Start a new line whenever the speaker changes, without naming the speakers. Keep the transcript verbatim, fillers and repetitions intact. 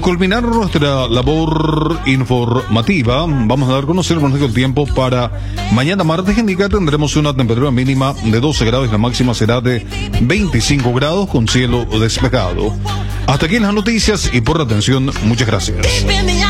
Culminar nuestra labor informativa, vamos a dar a conocer el pronóstico del tiempo para mañana martes, que indica tendremos una temperatura mínima de doce grados y la máxima será de veinticinco grados con cielo despejado. Hasta aquí las noticias y por la atención, muchas gracias.